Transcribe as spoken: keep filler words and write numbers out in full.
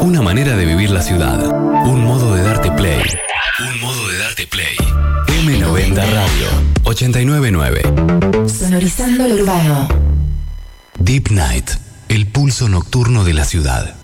Una manera de vivir la ciudad. Un modo de darte play. Un modo de darte play. eme noventa Radio ochenta y nueve nueve. Sonorizando lo urbano. Deep Night. El pulso nocturno de la ciudad.